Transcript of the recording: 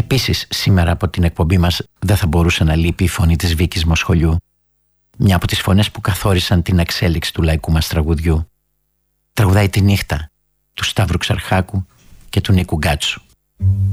Επίσης, σήμερα από την εκπομπή μας δεν θα μπορούσε να λείπει η φωνή της Βίκης Μοσχολιού, μια από τις φωνές που καθόρισαν την εξέλιξη του λαϊκού μας τραγουδιού. Τραγουδάει τη νύχτα του Σταύρου Ξαρχάκου και του Νίκου Γκάτσου.